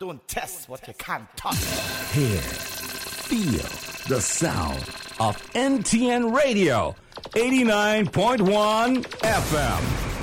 Don't test what you can't touch. Hear, feel the sound of NTN Radio, 89.1 FM.